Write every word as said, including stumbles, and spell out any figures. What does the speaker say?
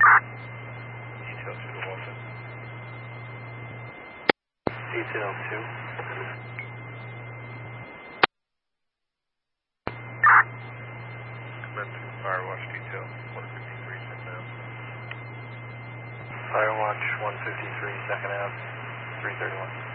Detail two to Walton. Detail two. Command to Firewatch Detail one fifty-three, second out. Firewatch one fifty-three, second out, three thirty-one.